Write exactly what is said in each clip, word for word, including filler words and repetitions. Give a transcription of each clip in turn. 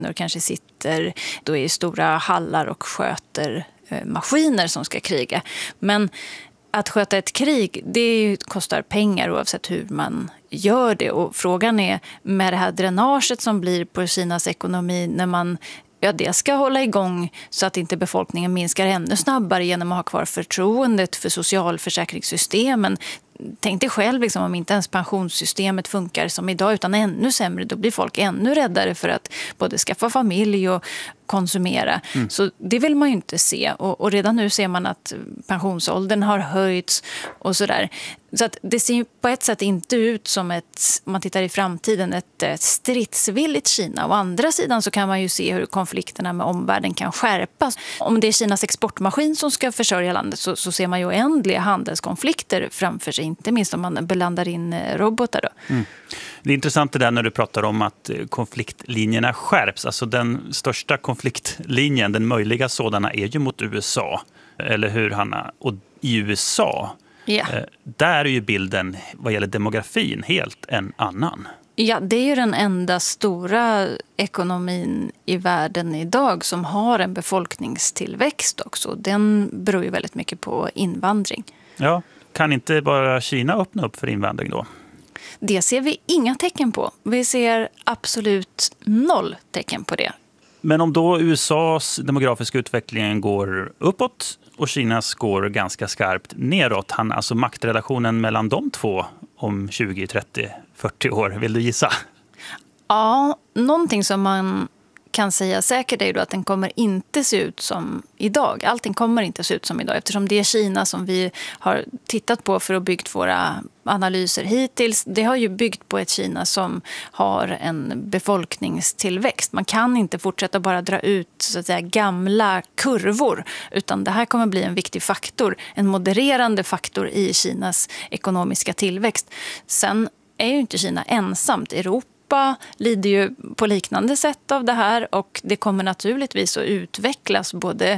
När du kanske sitter då i stora hallar och sköter eh, maskiner som ska kriga. Men att sköta ett krig, det kostar pengar oavsett hur man gör det. Och frågan är med det här dränaget som blir på Kinas ekonomi när man ja, det ska hålla igång så att inte befolkningen minskar ännu snabbare genom att ha kvar förtroendet för socialförsäkringssystemen. Tänk dig själv liksom, om inte ens pensionssystemet funkar som idag utan ännu sämre, då blir folk ännu räddare för att både skaffa familj och konsumera. Mm. Så det vill man ju inte se. Och, och redan nu ser man att pensionsåldern har höjts och sådär. Så att det ser ju på ett sätt inte ut som ett, om man tittar i framtiden, ett, ett stridsvilligt Kina. Å andra sidan så kan man ju se hur konflikterna med omvärlden kan skärpas. Om det är Kinas exportmaskin som ska försörja landet så, så ser man ju oändliga handelskonflikter framför sig. Inte minst om man belandar in robotar då. Mm. Det är intressant det där när du pratar om att konfliktlinjerna skärps. Alltså den största konfliktlinjen, den möjliga sådana, är ju mot U S A. Eller hur, Hanna? Och i U S A, yeah. eh, där är ju bilden vad gäller demografin helt en annan. Ja, det är ju den enda stora ekonomin i världen idag som har en befolkningstillväxt också. Den beror ju väldigt mycket på invandring. Ja, kan inte bara Kina öppna upp för invandring då? Det ser vi inga tecken på. Vi ser absolut noll tecken på det. Men om då U S A:s demografiska utveckling går uppåt och Kinas går ganska skarpt neråt, han, alltså maktrelationen mellan de två om tjugo, trettio, fyrtio år, vill du gissa? Ja, någonting som man kan säga säkert är ju då att den kommer inte se ut som idag. Allting kommer inte se ut som idag eftersom det är Kina som vi har tittat på för att bygga våra analyser hittills. Det har ju byggt på ett Kina som har en befolkningstillväxt. Man kan inte fortsätta bara dra ut så att säga, gamla kurvor utan det här kommer bli en viktig faktor, en modererande faktor i Kinas ekonomiska tillväxt. Sen är ju inte Kina ensamt. Europa lider ju på liknande sätt av det här och det kommer naturligtvis att utvecklas både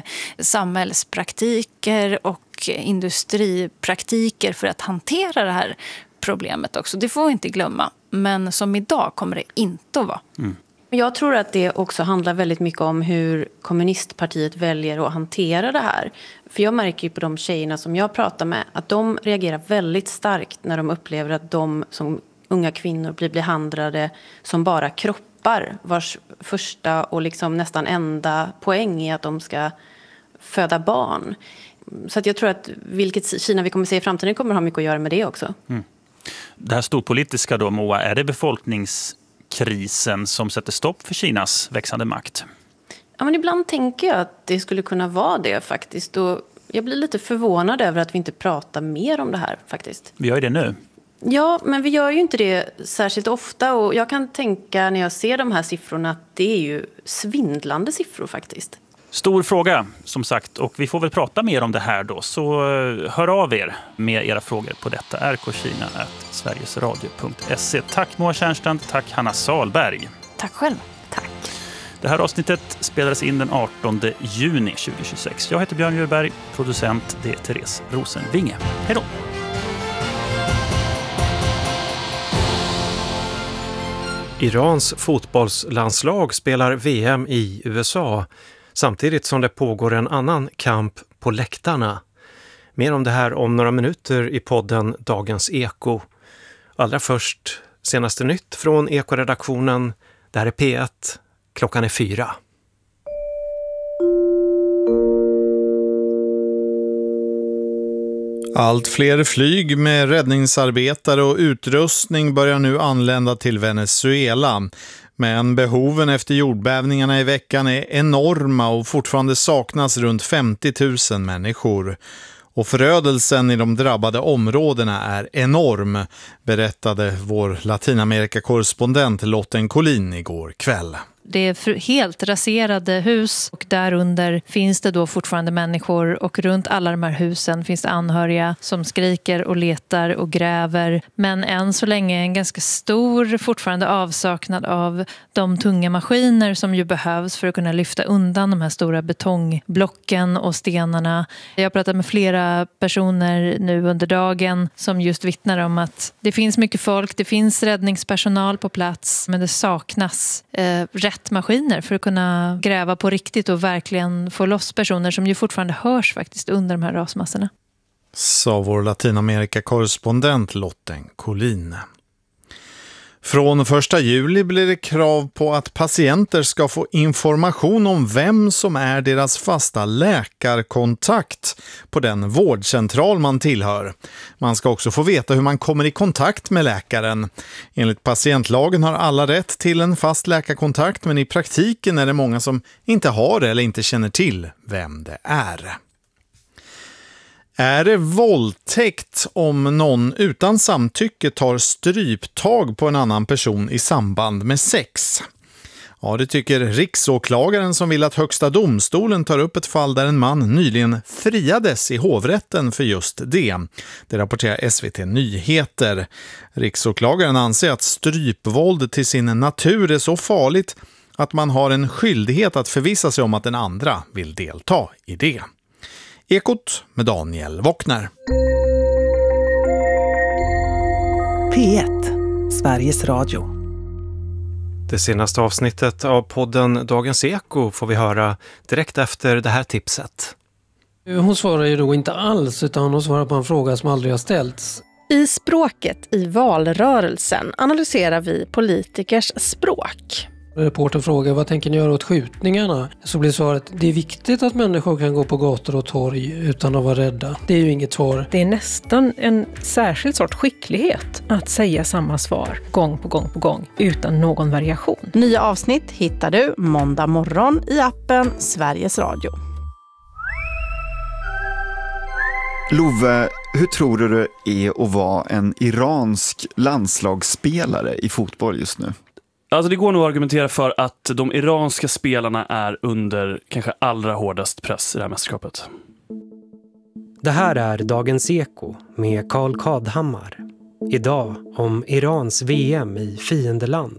samhällspraktiker och industripraktiker för att hantera det här problemet också. Det får vi inte glömma. Men som idag kommer det inte att vara. Mm. Jag tror att det också handlar väldigt mycket om hur kommunistpartiet väljer att hantera det här. För jag märker ju på de tjejerna som jag pratar med att de reagerar väldigt starkt när de upplever att de som unga kvinnor blir behandlade som bara kroppar vars första och liksom nästan enda poäng är att de ska föda barn. Så att jag tror att vilket Kina vi kommer se i framtiden kommer ha mycket att göra med det också. Mm. Det här storpolitiska då, Moa, är det befolkningskrisen som sätter stopp för Kinas växande makt? Ja, men ibland tänker jag att det skulle kunna vara det faktiskt. Och jag blir lite förvånad över att vi inte pratar mer om det här faktiskt. Vi gör ju det nu. Ja, men vi gör ju inte det särskilt ofta och jag kan tänka när jag ser de här siffrorna att det är ju svindlande siffror faktiskt. Stor fråga som sagt och vi får väl prata mer om det här då så hör av er med era frågor på detta r k kina snabel-a sverigesradio punkt se. Tack Moa Tjärnstrand, tack Hanna Salberg. Tack själv. Tack. Det här avsnittet spelades in den artonde juni tjugohundratjugosex. Jag heter Björn Djurberg, producent det är Therese Rosenvinge. Hej då! Irans fotbollslandslag spelar V M i U S A samtidigt som det pågår en annan kamp på läktarna. Mer om det här om några minuter i podden Dagens Eko. Allra först senaste nytt från Eko-redaktionen. Det här är P ett. Klockan är fyra. Allt fler flyg med räddningsarbetare och utrustning börjar nu anlända till Venezuela. Men behoven efter jordbävningarna i veckan är enorma och fortfarande saknas runt femtio tusen människor. Och förödelsen i de drabbade områdena är enorm, berättade vår Latinamerika-korrespondent Lotten Collin igår kväll. Det är helt raserade hus och därunder finns det då fortfarande människor och runt alla de här husen finns det anhöriga som skriker och letar och gräver. Men än så länge är en ganska stor fortfarande avsaknad av de tunga maskiner som ju behövs för att kunna lyfta undan de här stora betongblocken och stenarna. Jag har pratat med flera personer nu under dagen som just vittnar om att det finns mycket folk, det finns räddningspersonal på plats men det saknas eh, rätt rätt maskiner för att kunna gräva på riktigt och verkligen få loss personer som ju fortfarande hörs faktiskt under de här rasmassorna. Sa vår Latinamerika-korrespondent Lotten Collin. Från första juli blir det krav på att patienter ska få information om vem som är deras fasta läkarkontakt på den vårdcentral man tillhör. Man ska också få veta hur man kommer i kontakt med läkaren. Enligt patientlagen har alla rätt till en fast läkarkontakt, men i praktiken är det många som inte har det eller inte känner till vem det är. Är det våldtäkt om någon utan samtycke tar stryptag på en annan person i samband med sex? Ja, det tycker riksåklagaren som vill att högsta domstolen tar upp ett fall där en man nyligen friades i hovrätten för just det. Det rapporterar S V T Nyheter. Riksåklagaren anser att strypvåld till sin natur är så farligt att man har en skyldighet att förvissa sig om att den andra vill delta i det. Ekot med Daniel Wockner. P ett, Sveriges Radio. Det senaste avsnittet av podden Dagens Eko får vi höra direkt efter det här tipset. Hon svarar ju då inte alls, utan hon svarar på en fråga som aldrig har ställts. I språket i valrörelsen analyserar vi politikers språk. Reportern frågar, vad tänker ni göra åt skjutningarna? Så blir svaret, det är viktigt att människor kan gå på gator och torg utan att vara rädda. Det är ju inget svar. Det är nästan en särskild sorts skicklighet att säga samma svar gång på gång på gång utan någon variation. Nya avsnitt hittar du måndag morgon i appen Sveriges Radio. Love, hur tror du det är att vara en iransk landslagsspelare i fotboll just nu? Alltså det går nog att argumentera för att de iranska spelarna är under kanske allra hårdast press i det här mästerskapet. Det här är Dagens Eko med Carl Kadhammar. Idag om Irans V M i fiendeland.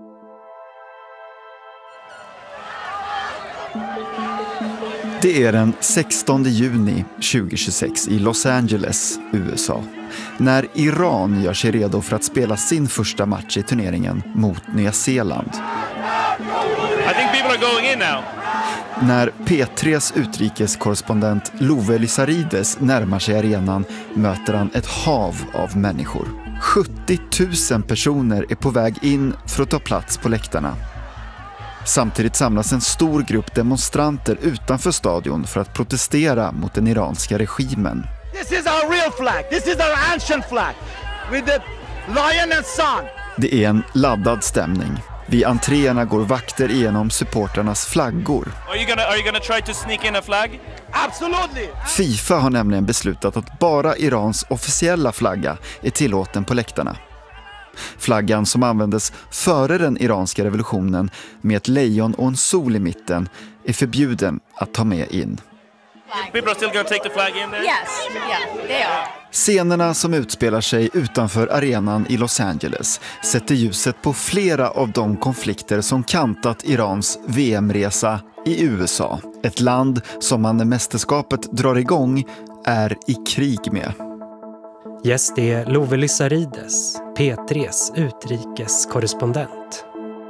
Det är den sextonde juni tjugohundratjugosex i Los Angeles, U S A. När Iran gör sig redo för att spela sin första match i turneringen mot Nya Zeeland. I think people are going in now. När P tre:s utrikeskorrespondent Love Lysarides närmar sig arenan möter han ett hav av människor. sjuttio tusen personer är på väg in för att ta plats på läktarna. Samtidigt samlas en stor grupp demonstranter utanför stadion för att protestera mot den iranska regimen. This is our real flag. This is our ancient flag with the lion and sun. Det är en laddad stämning. Vid entréerna går vakter igenom supporternas flaggor. Are you gonna, are you gonna try to sneak in a flag? Absolutely. FIFA har nämligen beslutat att bara Irans officiella flagga är tillåten på läktarna. Flaggan som användes före den iranska revolutionen med ett lejon och en sol i mitten är förbjuden att ta med in. People are still going to take the flag in there? Yes, yeah, they are. Scenerna som utspelar sig utanför arenan i Los Angeles sätter ljuset på flera av de konflikter som kantat Irans V M-resa i U S A. Ett land som man när mästerskapet drar igång är i krig med. Gäst är Love Lysarides, P tre:s utrikeskorrespondent.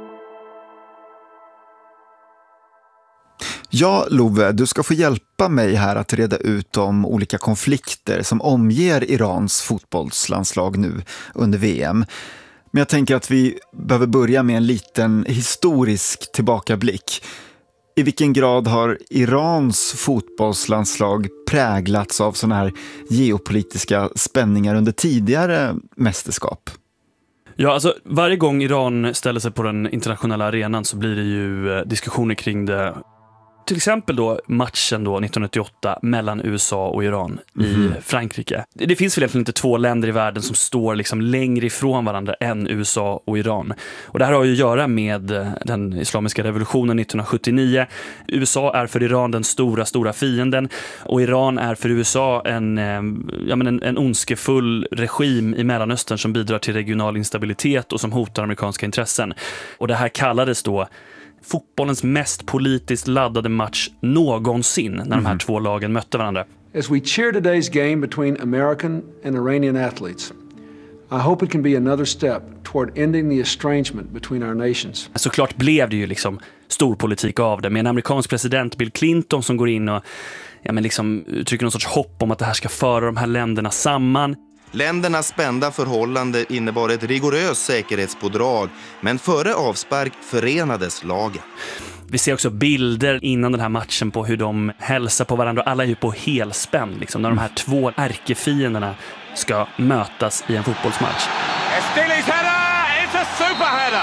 Ja, Love, du ska få hjälpa mig här att reda ut de olika konflikter som omger Irans fotbollslandslag nu under V M. Men jag tänker att vi behöver börja med en liten historisk tillbakablick. I vilken grad har Irans fotbollslandslag präglats av såna här geopolitiska spänningar under tidigare mästerskap? Ja, alltså varje gång Iran ställer sig på den internationella arenan så blir det ju diskussioner kring det. Till exempel då matchen då nittonhundraåttioåtta mellan U S A och Iran mm. i Frankrike. Det finns väl egentligen inte två länder i världen som står liksom längre ifrån varandra än U S A och Iran. Och det här har ju att göra med den islamiska revolutionen nittonhundrasjuttionio. U S A är för Iran den stora, stora fienden och Iran är för U S A en, ja, men en, en ondskefull regim i Mellanöstern som bidrar till regional instabilitet och som hotar amerikanska intressen. Och det här kallades då fotbollens mest politiskt laddade match någonsin när de här mm. två lagen mötte varandra. As we cheer today's game between American and Iranian athletes, I hope it can be another step toward ending the estrangement between our nations. Såklart blev det ju liksom stor politik av det med en amerikansk president, Bill Clinton, som går in och ja, men liksom uttrycker någon sorts hopp om att det här ska föra de här länderna samman. Ländernas spända förhållande innebar ett rigoröst säkerhetspådrag, men före avspark förenades lagen. Vi ser också bilder innan den här matchen på hur de hälsar på varandra. Alla är ju på helspänn liksom, när de här två ärkefienderna ska mötas i en fotbollsmatch. Estilis header! It's a super header!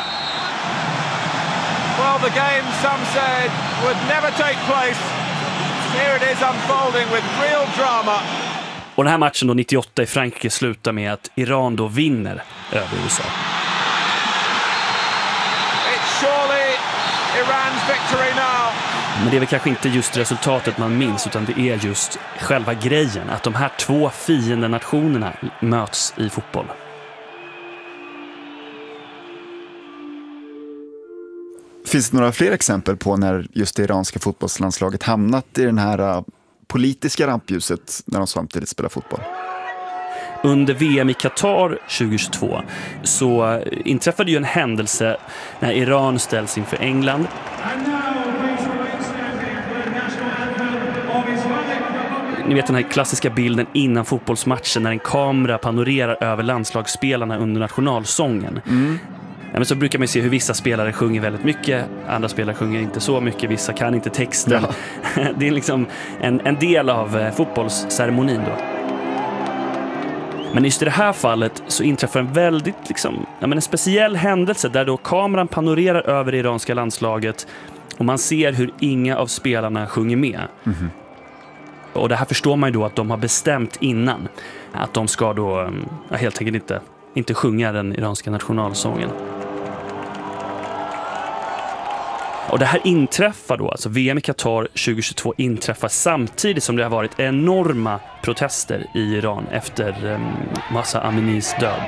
Well, the game, some said, would never take place. Here it is unfolding with real drama. Och den här matchen då nittioåtta i Frankrike slutar med att Iran då vinner över U S A. It's surely Iran's victory now. Men det är väl kanske inte just resultatet man minns, utan det är just själva grejen. Att de här två fiende nationerna möts i fotboll. Finns det några fler exempel på när just det iranska fotbollslandslaget hamnat i den här politiska rampljuset när de samtidigt spelar fotboll? Under V M i Qatar tjugohundratjugotvå så inträffade ju en händelse när Iran ställs inför England. Ni vet den här klassiska bilden innan fotbollsmatchen när en kamera panorerar över landslagsspelarna under nationalsången. Mm. Ja, men så brukar man se hur vissa spelare sjunger väldigt mycket, andra spelare sjunger inte så mycket, vissa kan inte texten. Ja. Det är liksom en, en del av fotbollsceremonin då. Men just i det här fallet så inträffar en väldigt liksom, ja, men en speciell händelse där då kameran panorerar över det iranska landslaget och man ser hur inga av spelarna sjunger med. Mm-hmm. Och det här förstår man ju då att de har bestämt innan att de ska då ja, helt enkelt inte, inte sjunga den iranska nationalsången. Och det här inträffar då, alltså V M i Qatar tjugohundratjugotvå inträffar samtidigt som det har varit enorma protester i Iran efter um, Mahsa Aminis död.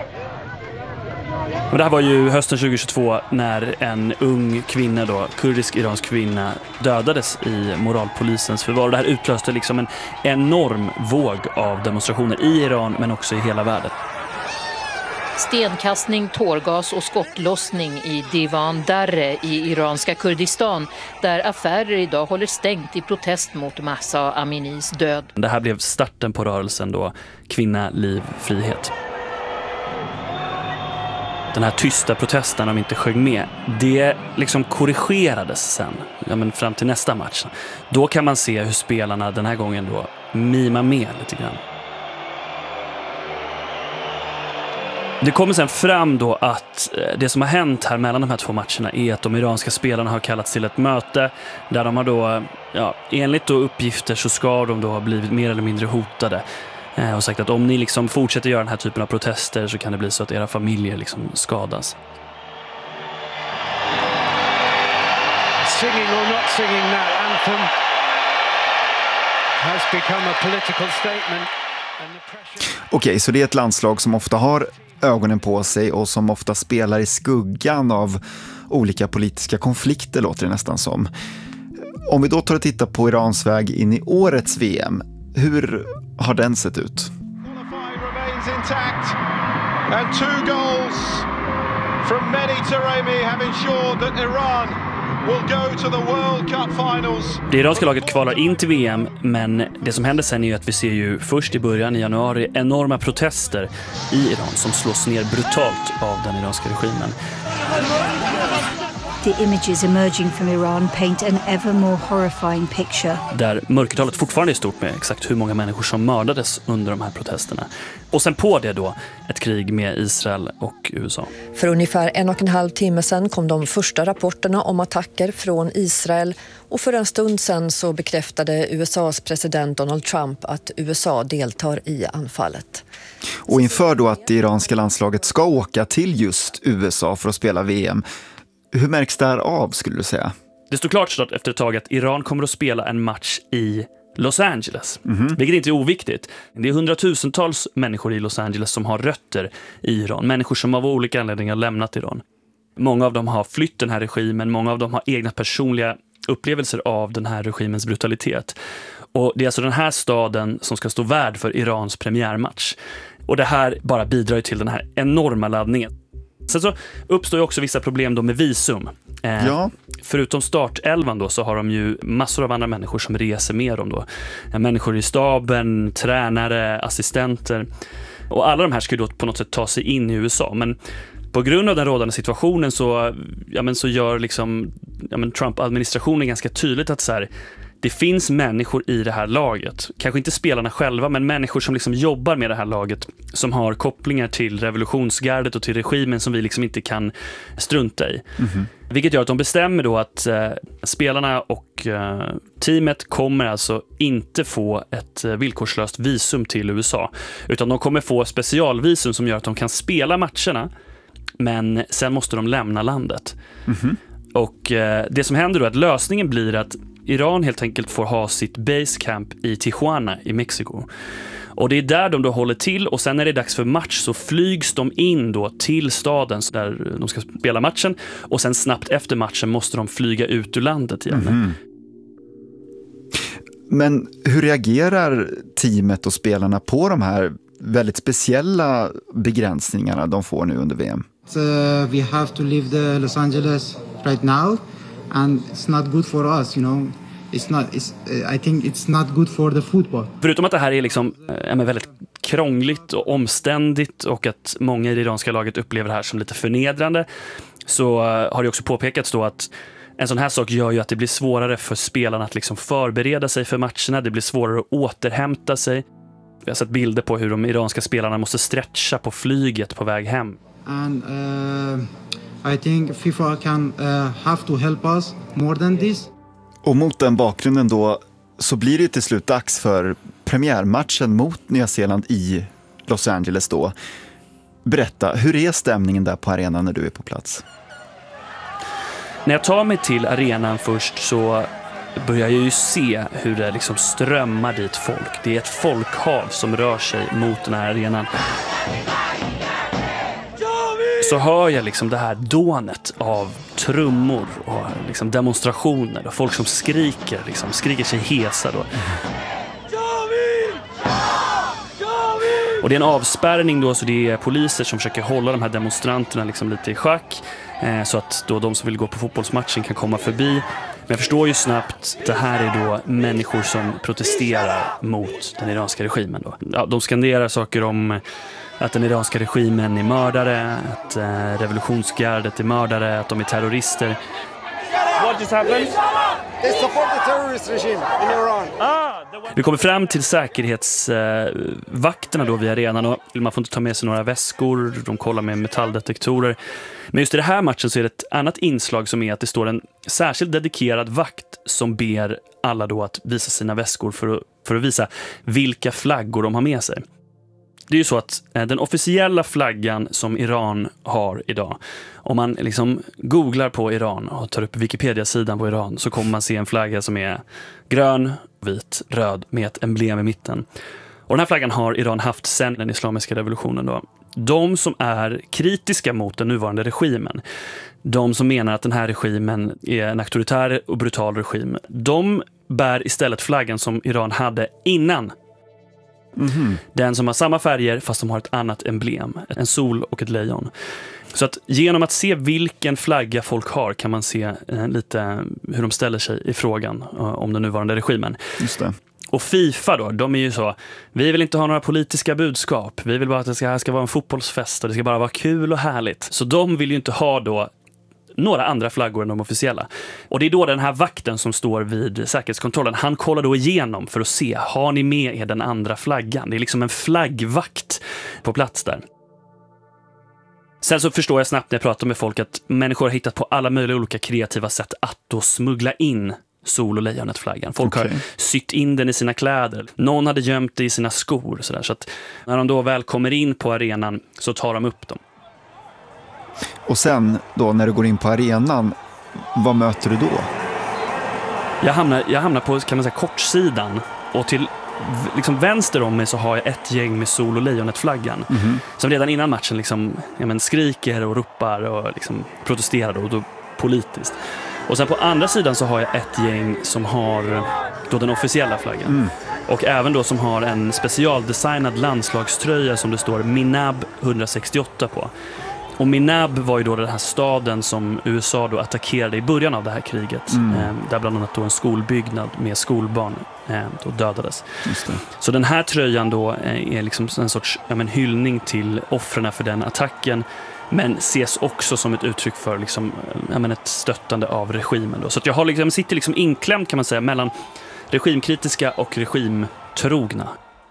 Och det här var ju hösten tjugohundratjugotvå när en ung kvinna då, kurdisk-iransk kvinna, dödades i moralpolisens förvar. Och det här utlöste liksom en enorm våg av demonstrationer i Iran men också i hela världen. Stenkastning, tårgas och skottlossning i Divan Darre i iranska Kurdistan där affärer idag håller stängt i protest mot Mahsa Aminis död. Det här blev starten på rörelsen då Kvinna, liv, frihet. Den här tysta protesten de inte sjöng med, det liksom korrigerades sen, ja, men fram till nästa match. Då kan man se hur spelarna den här gången då mimar med lite grann. Det kommer sen fram då att det som har hänt här mellan de här två matcherna är att de iranska spelarna har kallats till ett möte där de har då, ja, enligt då uppgifter så ska de då ha blivit mer eller mindre hotade och sagt att om ni liksom fortsätter göra den här typen av protester så kan det bli så att era familjer liksom skadas. Singing or not singing that anthem has become a political statement. Okej, okay, så det är ett landslag som ofta har ögonen på sig och som ofta spelar i skuggan av olika politiska konflikter, låter det nästan som. Om vi då tar och tittar på Irans väg in i årets V M, hur har den sett ut? And two goals from Mehdi Taremi have ensured that Iran will go to the World Cup finals. Det iranska laget kvalar in till V M, men det som händer sen är ju att vi ser ju först i början i januari enorma protester i Iran som slås ner brutalt av den iranska regimen. The images emerging from Iran paint an ever more horrifying picture. Där mörkertalet fortfarande är stort med exakt hur många människor som mördades under de här protesterna. Och sen på det då ett krig med Israel och U S A. För ungefär en och en halv timme sedan kom de första rapporterna om attacker från Israel. Och för en stund sedan så bekräftade U S A:s president Donald Trump att U S A deltar i anfallet. Och inför då att det iranska landslaget ska åka till just U S A för att spela V M, hur märks det här av, skulle du säga? Det står klart snart efter ett tag att Iran kommer att spela en match i Los Angeles. Mm-hmm. Vilket inte är oviktigt. Det är hundratusentals människor i Los Angeles som har rötter i Iran. Människor som av olika anledningar lämnat Iran. Många av dem har flytt den här regimen. Många av dem har egna personliga upplevelser av den här regimens brutalitet. Och det är alltså den här staden som ska stå värd för Irans premiärmatch. Och det här bara bidrar ju till den här enorma laddningen. Sen så uppstår ju också vissa problem då med visum. Eh, ja. Förutom startelvan då så har de ju massor av andra människor som reser med dem då. Eh, människor i staben, tränare, assistenter. Och alla de här ska ju då på något sätt ta sig in i U S A. Men på grund av den rådande situationen så, ja, men så gör liksom, ja, men Trump-administrationen ganska tydligt att så här, det finns människor i det här laget, kanske inte spelarna själva, men människor som liksom jobbar med det här laget som har kopplingar till revolutionsgardet och till regimen som vi liksom inte kan strunta i. Mm-hmm. Vilket gör att de bestämmer då att eh, spelarna och eh, teamet kommer alltså inte få ett eh, villkorslöst visum till U S A, utan de kommer få specialvisum som gör att de kan spela matcherna, men sen måste de lämna landet. Mm-hmm. Och eh, det som händer då är att lösningen blir att Iran helt enkelt får ha sitt basecamp i Tijuana i Mexiko. Och det är där de då håller till, och sen när det är dags för match så flygs de in då till staden där de ska spela matchen, och sen snabbt efter matchen måste de flyga ut ur landet igen. Mm-hmm. Men hur reagerar teamet och spelarna på de här väldigt speciella begränsningarna de får nu under V M? So we have to leave the Los Angeles right now, and it's not good for us, you know. It's not, it's, uh, I think it's not good for the football. Förutom att det här är liksom, äh, väldigt krångligt och omständigt, och att många i det iranska laget upplever det här som lite förnedrande, så äh, har det också påpekats då att en sån här sak gör ju att det blir svårare för spelarna att liksom förbereda sig för matcherna. Det blir svårare att återhämta sig. Vi har sett bilder på hur de iranska spelarna måste stretcha på flyget på väg hem. And uh, I think FIFA can uh, have to help us more than this. Och mot den bakgrunden då så blir det till slut dags för premiärmatchen mot Nya Zeeland i Los Angeles då. Berätta, hur är stämningen där på arenan när du är på plats? När jag tar mig till arenan först så börjar jag ju se hur det liksom strömmar dit folk. Det är ett folkhav som rör sig mot den här arenan. Så hör jag liksom det här dånet av trummor och liksom demonstrationer och folk som skriker, liksom, skriker sig hesa då. Och det är en avspärrning då, så det är poliser som försöker hålla de här demonstranterna liksom lite i schack, eh, så att då de som vill gå på fotbollsmatchen kan komma förbi. Men jag förstår ju snabbt, det här är då människor som protesterar mot den iranska regimen då. Ja, de skanderar saker om att den iranska regimen är mördare, att eh, revolutionsgardet är mördare, att de är terrorister. What just happened? They support the terrorist regime in Iran. Vi kommer fram till säkerhetsvakterna då vid arenan, och man får inte ta med sig några väskor, de kollar med metalldetektorer. Men just i den här matchen så är det ett annat inslag som är att det står en särskilt dedikerad vakt som ber alla då att visa sina väskor för att, för att visa vilka flaggor de har med sig. Det är ju så att den officiella flaggan som Iran har idag, om man liksom googlar på Iran och tar upp Wikipedia-sidan på Iran, så kommer man se en flagga som är grön, vit, röd med ett emblem i mitten. Och den här flaggan har Iran haft sedan den islamiska revolutionen då. De som är kritiska mot den nuvarande regimen, de som menar att den här regimen är en auktoritär och brutal regim, de bär istället flaggan som Iran hade innan. Mm-hmm. Den som har samma färger fast som har ett annat emblem, en sol och ett lejon. Så att genom att se vilken flagga folk har kan man se eh, lite hur de ställer sig i frågan eh, om den nuvarande regimen. Just det. Och FIFA då, de är ju så, vi vill inte ha några politiska budskap, vi vill bara att det ska, här ska vara en fotbollsfest och det ska bara vara kul och härligt. Så de vill ju inte ha då några andra flaggor än de officiella. Och det är då den här vakten som står vid säkerhetskontrollen, han kollar då igenom för att se, har ni med er den andra flaggan? Det är liksom en flaggvakt på plats där. Sen så förstår jag snabbt när jag pratar med folk att människor har hittat på alla möjliga olika kreativa sätt att då smuggla in sol- och lejonetflaggan. Folk okay. har sytt in den i sina kläder. Någon hade gömt det i sina skor. Så, där. Så att när de då väl kommer in på arenan så tar de upp dem. Och sen då när du går in på arenan, vad möter du då? Jag hamnar, jag hamnar på, kan man säga, kortsidan, och till liksom vänster om mig så har jag ett gäng med sol- och lejonetflaggan mm-hmm. som redan innan matchen liksom, ja, men, skriker och ropar och liksom protesterar och då politiskt. Och sen på andra sidan så har jag ett gäng som har då den officiella flaggan. Mm. Och även då som har en specialdesignad landslagströja som det står Minab hundrasextioåtta på. Och Minab var ju då den här staden som U S A då attackerade i början av det här kriget. Mm. Eh, där bland annat då en skolbyggnad med skolbarn eh, då dödades. Just det. Så den här tröjan då eh, är liksom en sorts ja, men, hyllning till offren för den attacken. Men ses också som ett uttryck för liksom, ja, men, ett stöttande av regimen. Då. Så att jag har liksom, sitter liksom inklämd kan man säga mellan regimkritiska och regimtrogna.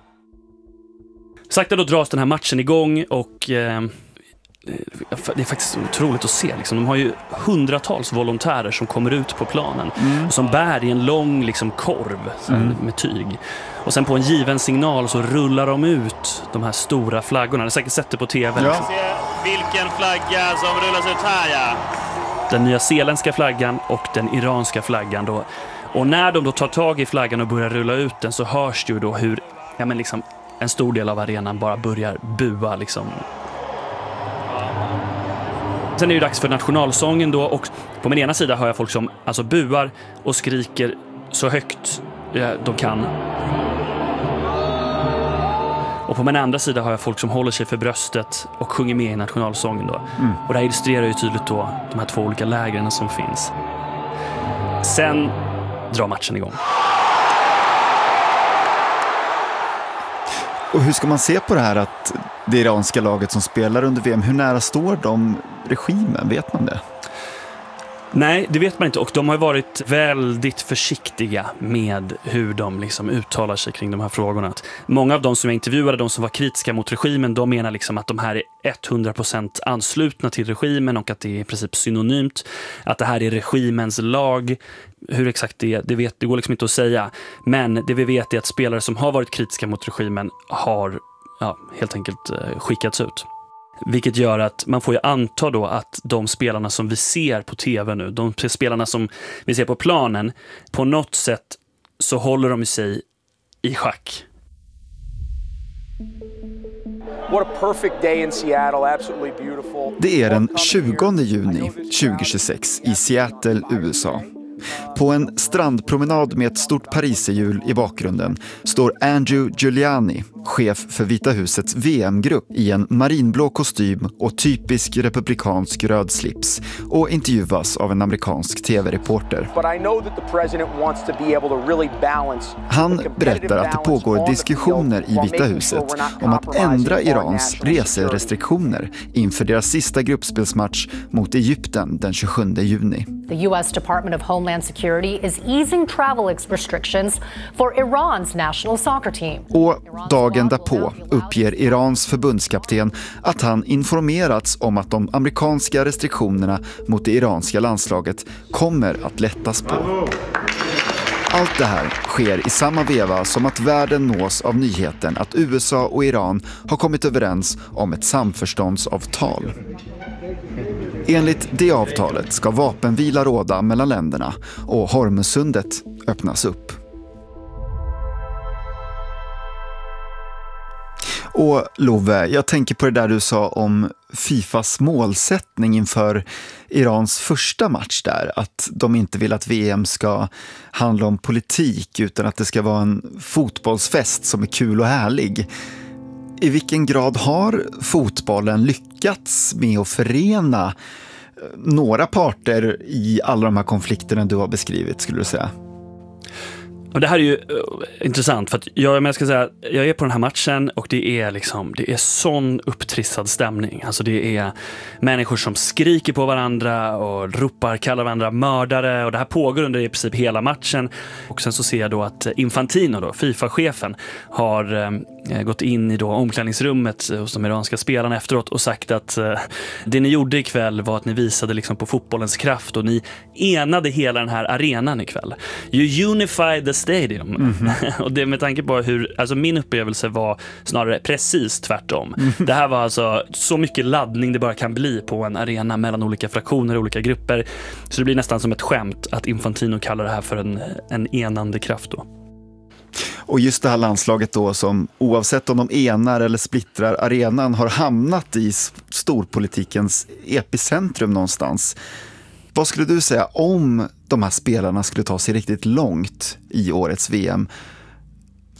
Sakta då dras den här matchen igång och eh, det är faktiskt otroligt att se. Liksom. De har ju hundratals volontärer som kommer ut på planen mm. och som bär i en lång liksom, korv mm. med tyg. Och sen på en given signal så rullar de ut de här stora flaggorna. Jag har säkert sett det på tv. Ja. Vilken flagga som rullas ut här, ja. Den nya zeeländska flaggan och den iranska flaggan då. Och när de då tar tag i flaggan och börjar rulla ut den så hörs det ju då hur ja, men liksom, en stor del av arenan bara börjar bua liksom. Sen är det dags för nationalsången då och på min ena sida hör jag folk som alltså buar och skriker så högt de kan. Och på min andra sida har jag folk som håller sig för bröstet och sjunger med i nationalsången då. Mm. Och det här illustrerar ju tydligt då de här två olika lägren som finns. Sen drar matchen igång. Och hur ska man se på det här att det iranska laget som spelar under V M, hur nära står de regimen? Vet man det? Nej, det vet man inte och de har varit väldigt försiktiga med hur de liksom uttalar sig kring de här frågorna. Många av de som jag intervjuade, de som var kritiska mot regimen, de menar liksom att de här är hundra procent anslutna till regimen och att det är i princip synonymt. Att det här är regimens lag. Hur exakt det är, det, vet, det går liksom inte att säga. Men det vi vet är att spelare som har varit kritiska mot regimen har ja, helt enkelt skickats ut. Vilket gör att man får ju anta då att de spelarna som vi ser på tv nu, de spelarna som vi ser på planen, på något sätt så håller de sig i schack. What a perfect day in Seattle, absolutely beautiful. Det är den tjugonde juni tjugohundratjugosex i Seattle, U S A. På en strandpromenad med ett stort pariserhjul i bakgrunden står Andrew Giuliani, chef för Vita husets V M-grupp, i en marinblå kostym och typisk republikansk röd slips och intervjuas av en amerikansk tv-reporter. Han berättar att det pågår diskussioner i Vita huset om att ändra Irans reserestriktioner inför deras sista gruppspelsmatch mot Egypten den tjugosjunde juni. The U S Department of Homeland Security is easing travel restrictions for Iran's national soccer team. Och dagen därpå uppger Irans förbundskapten att han informerats om att de amerikanska restriktionerna mot det iranska landslaget kommer att lättas på. Allt det här sker i samma veva som att världen nås av nyheten att U S A och Iran har kommit överens om ett samförståndsavtal. Enligt det avtalet ska vapenvila råda mellan länderna och Hormuzsundet öppnas upp. Och Love, jag tänker på det där du sa om Fifas målsättning inför Irans första match där. Att de inte vill att V M ska handla om politik utan att det ska vara en fotbollsfest som är kul och härlig. I vilken grad har fotbollen lyckats med att förena några parter i alla de här konflikterna du har beskrivit, skulle du säga? Och det här är ju uh, intressant för att jag, men jag ska säga, jag är på den här matchen och det är liksom, det är sån upptrissad stämning. Alltså det är människor som skriker på varandra och ropar, kallar varandra mördare och det här pågår under i princip hela matchen. Och sen så ser jag då att Infantino då, FIFA-chefen, har eh, gått in i då omklädningsrummet hos de iranska spelarna efteråt och sagt att eh, det ni gjorde ikväll var att ni visade liksom på fotbollens kraft och ni enade hela den här arenan ikväll. You unified the stadium. Mm-hmm. Och det med tanke på hur, alltså min upplevelse var snarare precis tvärtom. Mm-hmm. Det här var alltså så mycket laddning det bara kan bli på en arena mellan olika fraktioner och olika grupper. Så det blir nästan som ett skämt att Infantino kallar det här för en, en enande kraft då. Och just det här landslaget då som oavsett om de enar eller splittrar arenan har hamnat i storpolitikens epicentrum någonstans. Vad skulle du säga om de här spelarna skulle ta sig riktigt långt i årets V M?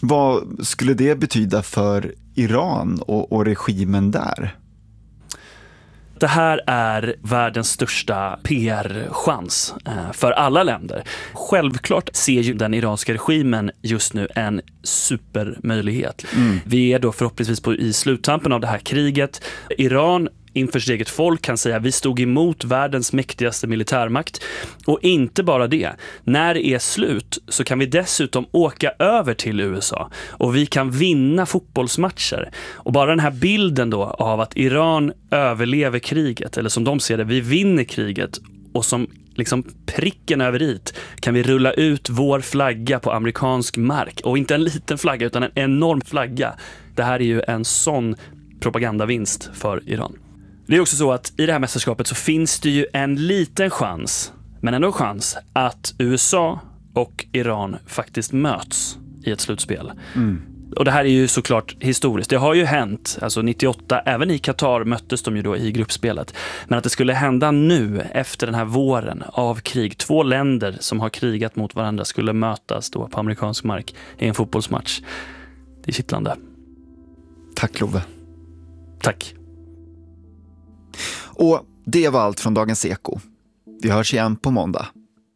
Vad skulle det betyda för Iran och, och regimen där? Det här är världens största P R-chans för alla länder. Självklart ser ju den iranska regimen just nu en supermöjlighet. Mm. Vi är då förhoppningsvis på, i sluttampen av det här kriget. Iran inför sitt eget folk kan säga vi stod emot världens mäktigaste militärmakt. Och inte bara det. När det är slut så kan vi dessutom åka över till U S A och vi kan vinna fotbollsmatcher. Och bara den här bilden då av att Iran överlever kriget, eller som de ser det, vi vinner kriget, och som liksom pricken över it kan vi rulla ut vår flagga på amerikansk mark. Och inte en liten flagga utan en enorm flagga. Det här är ju en sån propagandavinst för Iran. Det är också så att i det här mästerskapet så finns det ju en liten chans, men ändå en chans, att U S A och Iran faktiskt möts i ett slutspel. Mm. Och det här är ju såklart historiskt. Det har ju hänt, alltså nittioåtta, även i Qatar möttes de ju då i gruppspelet. Men att det skulle hända nu, efter den här våren av krig, två länder som har krigat mot varandra skulle mötas då på amerikansk mark i en fotbollsmatch. Det är kittlande. Tack Love. Tack. Och det var allt från Dagens Eko. Vi hörs igen på måndag.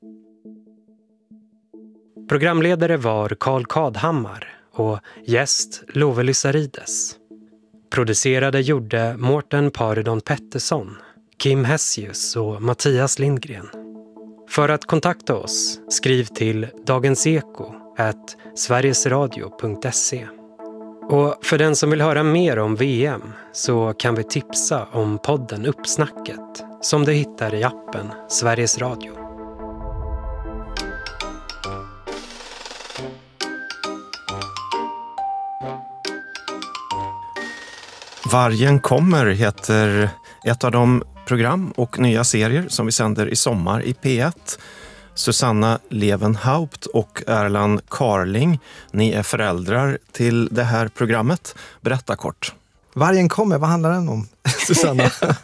Programledare var Carl Kadhammar och gäst Love Lysarides. Producerade gjorde Mårten Paridon Pettersson, Kim Hessius och Mattias Lindgren. För att kontakta oss, skriv till dagenseko at sverigesradio punkt se. Och för den som vill höra mer om V M så kan vi tipsa om podden Uppsnacket som du hittar i appen Sveriges Radio. Vargen kommer heter ett av de program och nya serier som vi sänder i sommar i P ett. Susanna Levenhaupt och Erland Carling, ni är föräldrar till det här programmet. Berätta kort. Vargen kommer, vad handlar den om, Susanna?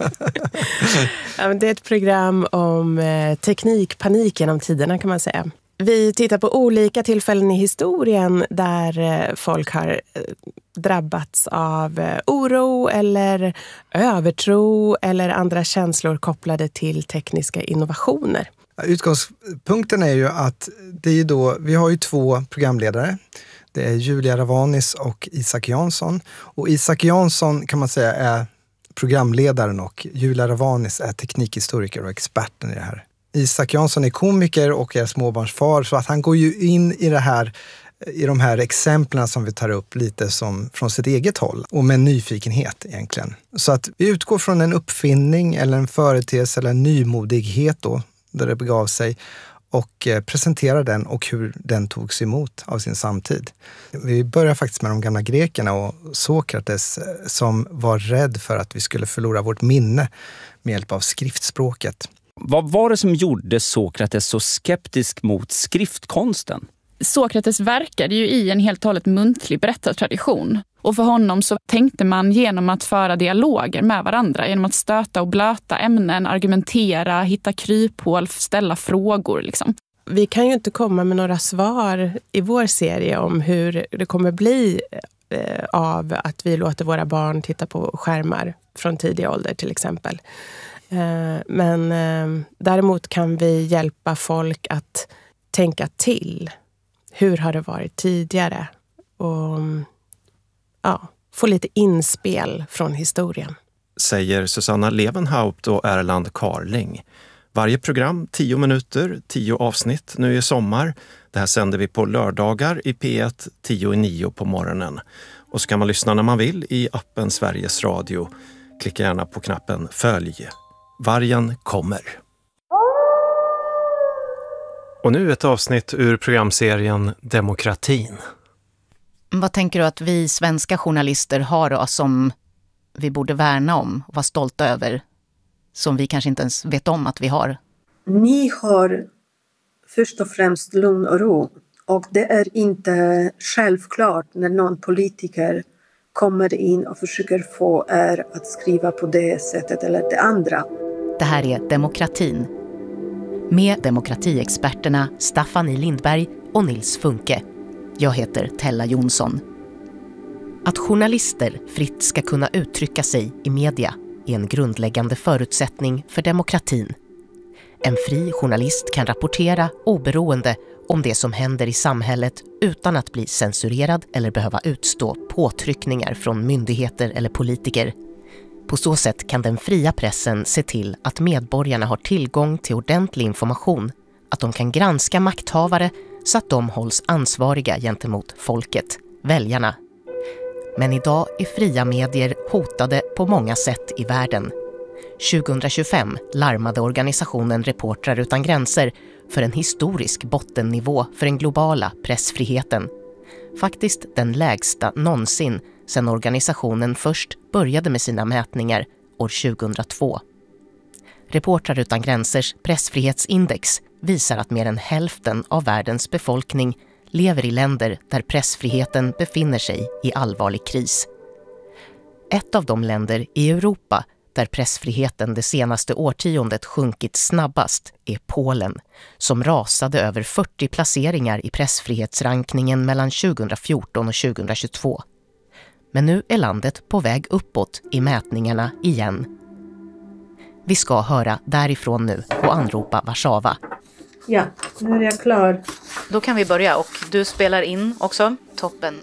Ja, det är ett program om eh, teknikpanik genom tiderna kan man säga. Vi tittar på olika tillfällen i historien där eh, folk har eh, drabbats av eh, oro eller övertro eller andra känslor kopplade till tekniska innovationer. Utgångspunkten är ju att det är då, vi har ju två programledare. Det är Julia Ravanis och Isak Jansson. Och Isak Jansson kan man säga är programledaren och Julia Ravanis är teknikhistoriker och experten i det här. Isak Jansson är komiker och är småbarnsfar, så att han går ju in i det här, i de här exemplen som vi tar upp lite som från sitt eget håll och med nyfikenhet egentligen. Så att vi utgår från en uppfinning eller en företeelse eller en nymodighet då, där det begav sig, och presenterar den och hur den togs emot av sin samtid. Vi börjar faktiskt med de gamla grekerna och Sokrates som var rädd för att vi skulle förlora vårt minne med hjälp av skriftspråket. Vad var det som gjorde Sokrates så skeptisk mot skriftkonsten? Sokrates verkade ju i en helt och hållet muntlig berättartradition. Och för honom så tänkte man genom att föra dialoger med varandra, genom att stöta och blöta ämnen, argumentera, hitta kryphål, ställa frågor liksom. Vi kan ju inte komma med några svar i vår serie om hur det kommer bli eh, av att vi låter våra barn titta på skärmar från tidig ålder till exempel. Eh, men eh, däremot kan vi hjälpa folk att tänka till. Hur har det varit tidigare? Och ja, få lite inspel från historien. Säger Susanna Levenhaupt och Erland Carling. Varje program tio minuter, tio avsnitt nu i sommar. Det här sänder vi på lördagar i P ett, tio i nio på morgonen. Och så kan man lyssna när man vill i appen Sveriges Radio. Klicka gärna på knappen Följ. Vargen kommer. Och nu ett avsnitt ur programserien Demokratin. Vad tänker du att vi svenska journalister har då som vi borde värna om och vara stolta över, som vi kanske inte ens vet om att vi har? Ni har först och främst lugn och ro. Och det är inte självklart när någon politiker kommer in och försöker få er att skriva på det sättet eller det andra. Det här är Demokratin. Med demokratiexperterna Staffan I. Lindberg och Nils Funke. Jag heter Tella Jonsson. Att journalister fritt ska kunna uttrycka sig i media är en grundläggande förutsättning för demokratin. En fri journalist kan rapportera oberoende om det som händer i samhället utan att bli censurerad eller behöva utstå påtryckningar från myndigheter eller politiker. På så sätt kan den fria pressen se till att medborgarna har tillgång till ordentlig information, att de kan granska makthavare så att de hålls ansvariga gentemot folket, väljarna. Men idag är fria medier hotade på många sätt i världen. tjugohundratjugofem larmade organisationen Reportrar utan gränser för en historisk bottennivå för den globala pressfriheten. Faktiskt den lägsta någonsin sedan organisationen först började med sina mätningar år tjugohundratvå. Reportrar utan gränsers pressfrihetsindex visar att mer än hälften av världens befolkning lever i länder där pressfriheten befinner sig i allvarlig kris. Ett av de länder i Europa där pressfriheten det senaste årtiondet sjunkit snabbast är Polen, som rasade över fyrtio placeringar i pressfrihetsrankningen mellan tjugohundrafjorton och tjugohundratjugotvå. Men nu är landet på väg uppåt i mätningarna igen. Vi ska höra därifrån nu och anropa Warszawa. Ja, nu är jag klar. Då kan vi börja och du spelar in också. Toppen.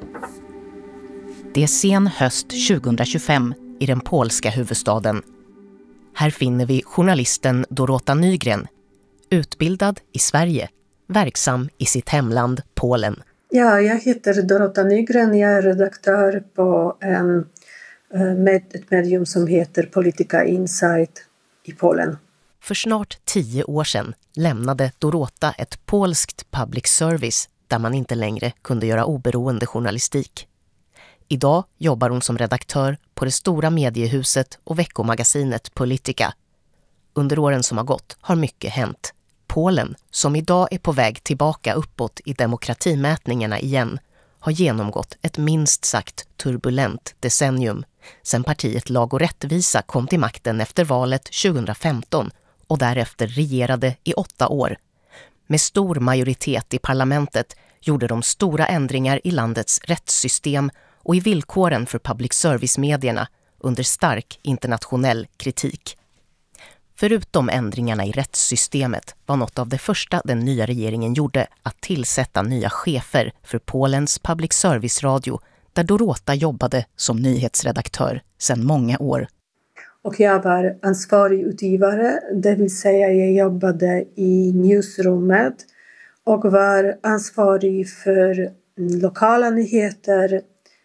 Det är sen höst tjugohundratjugofem i den polska huvudstaden. Här finner vi journalisten Dorota Nygren, utbildad i Sverige, verksam i sitt hemland Polen. Ja, jag heter Dorota Nygren. Jag är redaktör på en, med ett medium som heter Politica Insight i Polen. För snart tio år sedan lämnade Dorota ett polskt public service där man inte längre kunde göra oberoende journalistik. Idag jobbar hon som redaktör på det stora mediehuset och veckomagasinet Politica. Under åren som har gått har mycket hänt. Polen, som idag är på väg tillbaka uppåt i demokratimätningarna igen, har genomgått ett minst sagt turbulent decennium sedan partiet Lag och rättvisa kom till makten efter valet tjugohundrafemton och därefter regerade i åtta år. Med stor majoritet i parlamentet gjorde de stora ändringar i landets rättssystem och i villkoren för public service-medierna under stark internationell kritik. Förutom ändringarna i rättssystemet var något av det första den nya regeringen gjorde att tillsätta nya chefer för Polens public service-radio där Dorota jobbade som nyhetsredaktör sedan många år. Och jag var ansvarig utgivare, det vill säga jag jobbade i newsroomet och var ansvarig för lokala nyheter,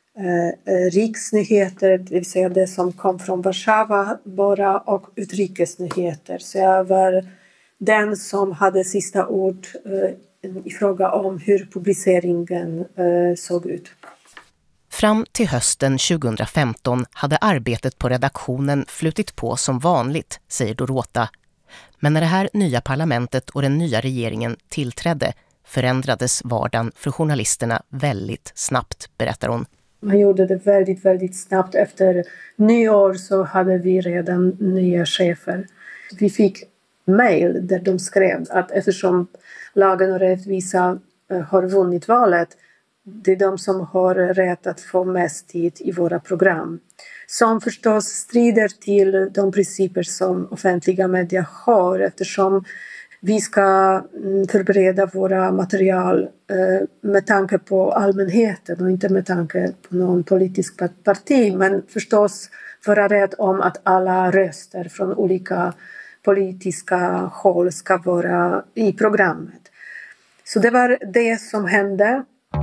eh, riksnyheter, det vill säga det som kom från Warszawa bara, och utrikesnyheter. Så jag var den som hade sista ord eh, i fråga om hur publiceringen eh, såg ut. Fram till hösten tjugohundrafemton hade arbetet på redaktionen flutit på som vanligt, säger Dorota. Men när det här nya parlamentet och den nya regeringen tillträdde förändrades vardagen för journalisterna väldigt snabbt, berättar hon. Man gjorde det väldigt, väldigt snabbt. Efter nyår så hade vi redan nya chefer. Vi fick mejl där de skrev att eftersom Lagen och rättvisa har vunnit valet, det är de som har rätt att få mest tid i våra program. Som förstås strider till de principer som offentliga media har, eftersom vi ska förbereda våra material med tanke på allmänheten och inte med tanke på någon politisk parti. Men förstås vara rädd om att alla röster från olika politiska håll ska vara i programmet. Så det var det som hände.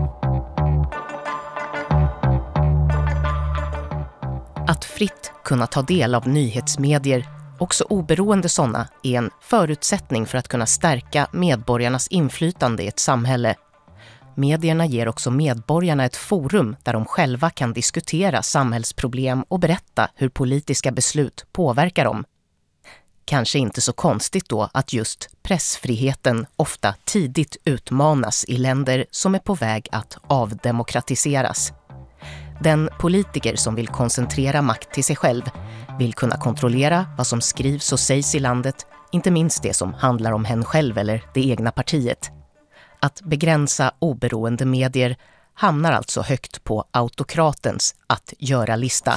Att fritt kunna ta del av nyhetsmedier, också oberoende sådana, är en förutsättning för att kunna stärka medborgarnas inflytande i ett samhälle. Medierna ger också medborgarna ett forum där de själva kan diskutera samhällsproblem och berätta hur politiska beslut påverkar dem. Kanske inte så konstigt då att just pressfriheten ofta tidigt utmanas i länder som är på väg att avdemokratiseras. Den politiker som vill koncentrera makt till sig själv vill kunna kontrollera vad som skrivs och sägs i landet, inte minst det som handlar om hen själv eller det egna partiet. Att begränsa oberoende medier hamnar alltså högt på autokratens att göra-lista.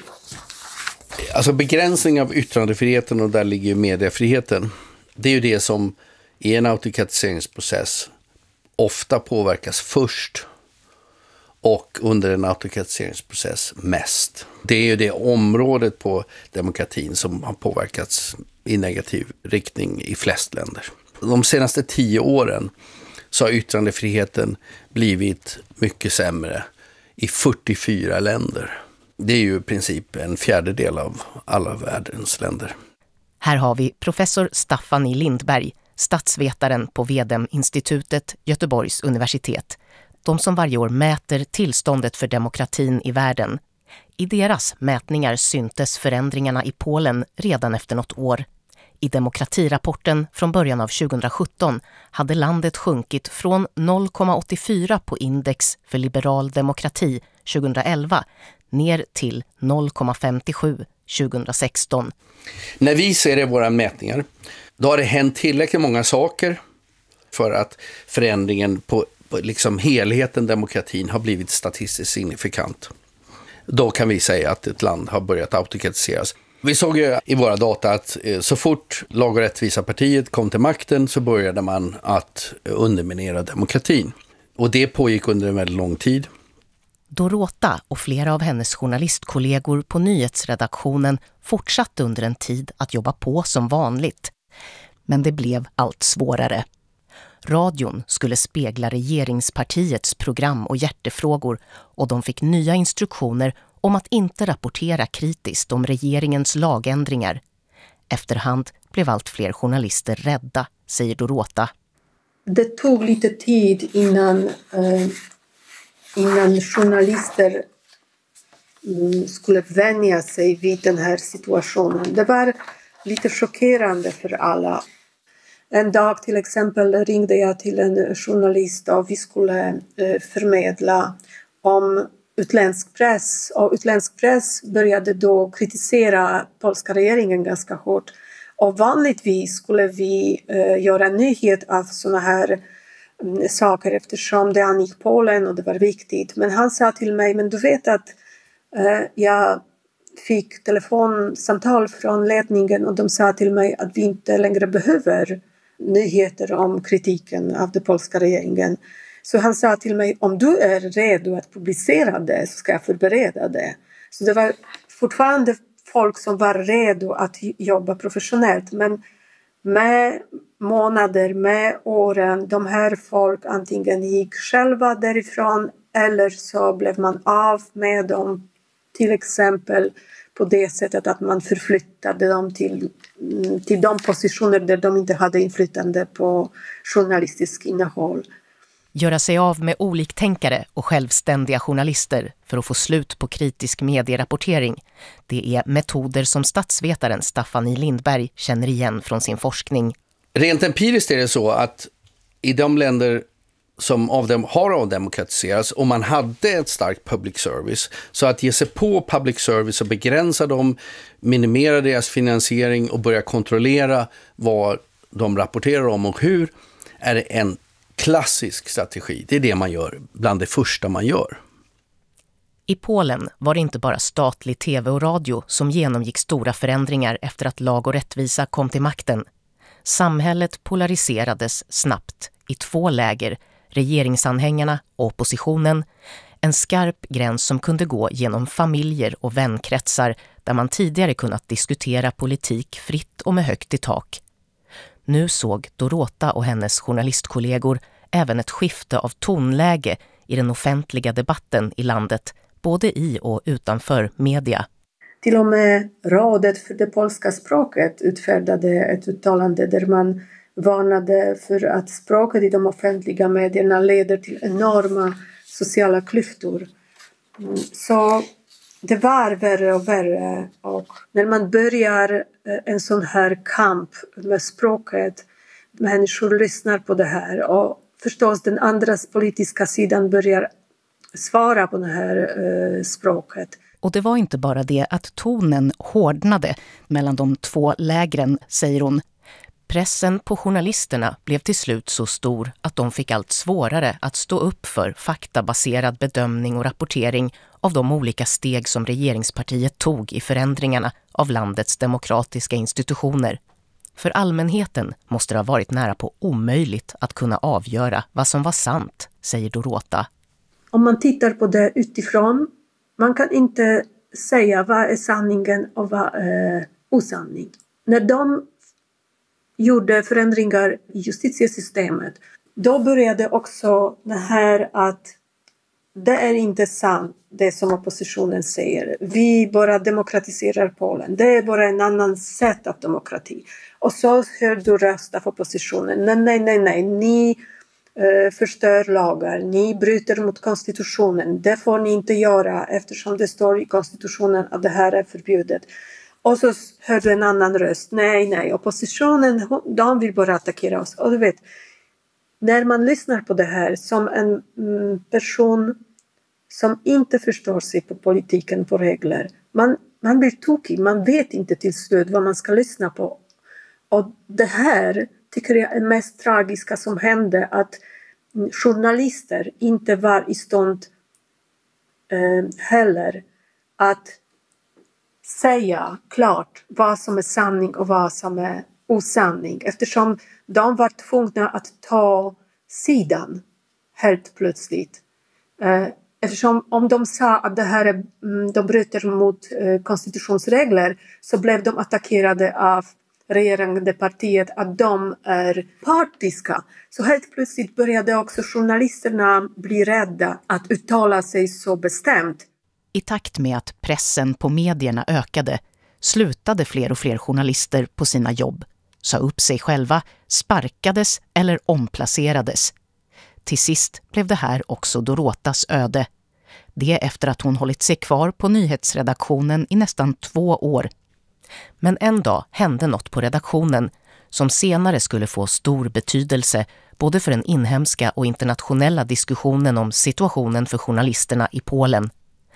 Alltså begränsning av yttrandefriheten, och där ligger ju mediefriheten. Det är ju det som i en autokratiseringsprocess ofta påverkas först och under en autokratiseringsprocess mest. Det är ju det området på demokratin som har påverkats i negativ riktning i flest länder. De senaste tio åren så har yttrandefriheten blivit mycket sämre i fyrtiofyra länder. Det är ju i princip en fjärdedel av alla världens länder. Här har vi professor Staffan Lindberg, statsvetaren på Vedem-institutet, Göteborgs universitet. De som varje år mäter tillståndet för demokratin i världen. I deras mätningar syntes förändringarna i Polen redan efter något år. I demokratirapporten från början av tjugosjutton hade landet sjunkit från noll komma åttiofyra på index för liberal demokrati tjugoelva ner till noll komma femtiosju tjugosexton. När vi ser det i våra mätningar, då har det hänt tillräckligt många saker för att förändringen på, på liksom helheten demokratin har blivit statistiskt signifikant. Då kan vi säga att ett land har börjat autokratiseras. Vi såg ju i våra data att så fort Lag- och rättvisa-partiet kom till makten så började man att underminera demokratin. Och det pågick under en väldigt lång tid. Dorota och flera av hennes journalistkollegor på nyhetsredaktionen fortsatte under en tid att jobba på som vanligt. Men det blev allt svårare. Radion skulle spegla regeringspartiets program och hjärtefrågor och de fick nya instruktioner om att inte rapportera kritiskt om regeringens lagändringar. Efterhand blev allt fler journalister rädda, säger Dorota. Det tog lite tid innan, eh, innan journalister mm, skulle vänja sig vid den här situationen. Det var lite chockerande för alla. En dag till exempel ringde jag till en journalist och vi skulle eh, förmedla om utländsk press. Och utländsk press började då kritisera polska regeringen ganska hårt. Och vanligtvis skulle vi eh, göra nyhet av såna här mm, saker eftersom det angick Polen och det var viktigt. Men han sa till mig, men du vet att eh, jag fick telefonsamtal från ledningen och de sa till mig att vi inte längre behöver nyheter om kritiken av den polska regeringen. Så han sa till mig, om du är redo att publicera det så ska jag förbereda det. Så det var fortfarande folk som var redo att jobba professionellt. Men med månader, med åren, de här folk antingen gick själva därifrån eller så blev man av med dem. Till exempel på det sättet att man förflyttade dem till, till de positioner där de inte hade inflytande på journalistisk innehåll. Göra sig av med oliktänkare och självständiga journalister för att få slut på kritisk medierapportering. Det är metoder som statsvetaren Staffan Lindberg känner igen från sin forskning. Rent empiriskt är det så att i de länder som av dem har avdemokratiserats och man hade ett starkt public service, så att ge sig på public service och begränsa dem, minimera deras finansiering och börja kontrollera vad de rapporterar om och hur, är det en klassisk strategi. Det är det man gör, bland det första man gör. I Polen var det inte bara statlig tv och radio som genomgick stora förändringar efter att Lag- och rättvisa kom till makten. Samhället polariserades snabbt i två läger, regeringsanhängarna och oppositionen. En skarp gräns som kunde gå genom familjer och vänkretsar där man tidigare kunnat diskutera politik fritt och med högt i tak. Nu såg Dorota och hennes journalistkollegor även ett skifte av tonläge i den offentliga debatten i landet, både i och utanför media. Till och med rådet för det polska språket utfärdade ett uttalande där man varnade för att språket i de offentliga medierna leder till enorma sociala klyftor. Så det var värre och värre, och när man börjar en sån här kamp med språket, människor lyssnar på det här och förstås den andra politiska sidan börjar svara på det här eh, språket. Och det var inte bara det att tonen hårdnade mellan de två lägren, säger hon. Pressen på journalisterna blev till slut så stor att de fick allt svårare att stå upp för faktabaserad bedömning och rapportering av de olika steg som regeringspartiet tog i förändringarna av landets demokratiska institutioner. För allmänheten måste det ha varit nära på omöjligt att kunna avgöra vad som var sant, säger Dorota. Om man tittar på det utifrån, man kan inte säga vad är sanningen och vad är osanning. När de gjorde förändringar i justitiesystemet, då började också det här att det är inte sant det som oppositionen säger. Vi bara demokratiserar Polen. Det är bara en annan sätt av demokrati. Och så hör du röst av oppositionen. Nej, nej, nej, nej. Ni eh, förstör lagar. Ni bryter mot konstitutionen. Det får ni inte göra eftersom det står i konstitutionen att det här är förbjudet. Och så hör du en annan röst. Nej, nej. Oppositionen, de vill bara attackera oss. Och du vet, när man lyssnar på det här som en mm, person som inte förstår sig på politiken, på regler. Man, man blir tokig. Man vet inte till slut vad man ska lyssna på. Och det här tycker jag är mest tragiska som hände. Att journalister inte var i stånd eh, heller att säga klart vad som är sanning och vad som är osanning. Eftersom de var tvungna att ta sidan helt plötsligt. Eh, Eftersom om de sa att det här är, de bryter mot eh, konstitutionsregler, så blev de attackerade av regerande partiet att de är partiska. Så helt plötsligt började också journalisterna bli rädda att uttala sig så bestämt. I takt med att pressen på medierna ökade slutade fler och fler journalister på sina jobb, sa upp sig själva, sparkades eller omplacerades. Till sist blev det här också Dorotas öde. Det efter att hon hållit sig kvar på nyhetsredaktionen i nästan två år. Men en dag hände något på redaktionen som senare skulle få stor betydelse både för den inhemska och internationella diskussionen om situationen för journalisterna i Polen.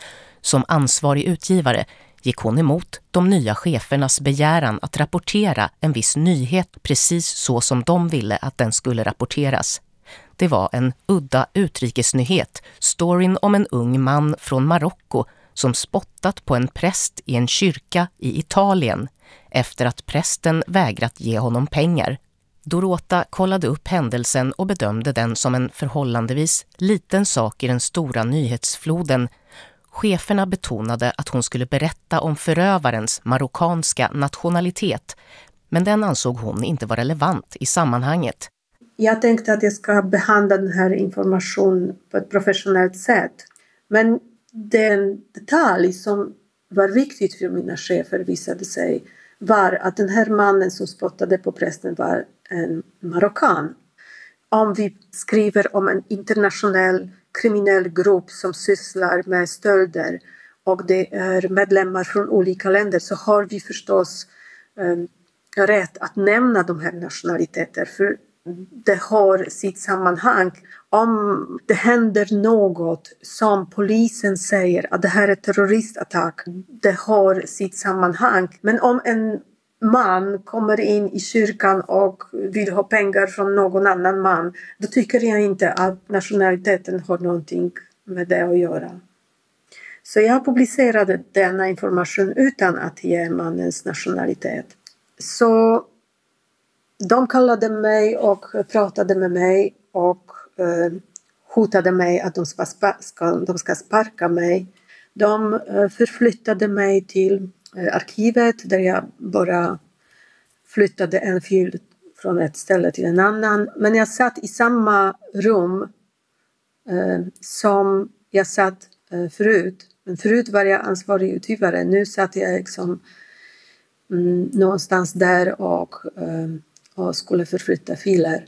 Som ansvarig utgivare gick hon emot de nya chefernas begäran att rapportera en viss nyhet precis så som de ville att den skulle rapporteras. Det var en udda utrikesnyhet, storyn om en ung man från Marocko som spottat på en präst i en kyrka i Italien efter att prästen vägrat ge honom pengar. Dorota kollade upp händelsen och bedömde den som en förhållandevis liten sak i den stora nyhetsfloden. Cheferna betonade att hon skulle berätta om förövarens marockanska nationalitet, men den ansåg hon inte var relevant i sammanhanget. Jag tänkte att jag ska behandla den här informationen på ett professionellt sätt. Men den detalj som var viktigt för mina chefer visade sig var att den här mannen som spottade på prästen var en marockan. Om vi skriver om en internationell kriminell grupp som sysslar med stölder och det är medlemmar från olika länder, så har vi förstås eh, rätt att nämna de här nationaliteter, för det har sitt sammanhang. Om det händer något som polisen säger att det här är terroristattack, det har sitt sammanhang. Men om en man kommer in i kyrkan och vill ha pengar från någon annan man, då tycker jag inte att nationaliteten har någonting med det att göra. Så jag publicerade denna information utan att ge mannens nationalitet. Så de kallade mig och pratade med mig och eh, hotade mig att de ska, ska, de ska sparka mig. De eh, förflyttade mig till eh, arkivet där jag bara flyttade en fil från ett ställe till en annan. Men jag satt i samma rum eh, som jag satt eh, förut. Men förut var jag ansvarig utgivare. Nu satt jag liksom mm, någonstans där och eh, och skulle förflytta filer.